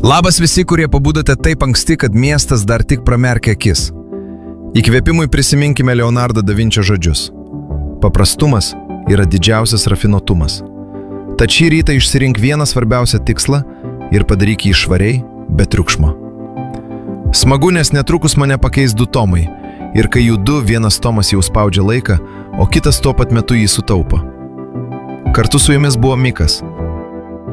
Labas visi, kurie pabudote taip anksti, kad miestas dar tik pramerkia akis. Įkvėpimui prisiminkime Leonardo da Vinčio žodžius. Paprastumas yra didžiausias rafinuotumas. Tad šį rytą išsirink vieną svarbiausią tikslą ir padaryk jį švariai, be triukšmo. Smagu, nes netrukus mane pakeis 2 tomai ir kai jų 2, vienas tomas jau spaudžia laiką, o kitas tuo pat metu jį sutaupo. Kartu su jumis buvo Mikas.